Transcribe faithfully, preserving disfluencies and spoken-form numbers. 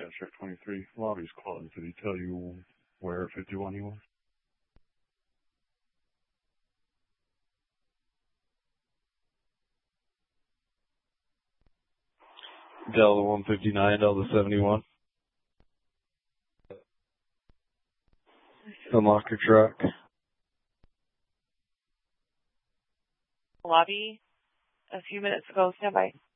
Check twenty-three. Lobby's calling. Did he tell you where fifty-one he was? Delta one fifty-nine, Delta seventy-one. Unlock your truck. Lobby a few minutes ago. Stand by.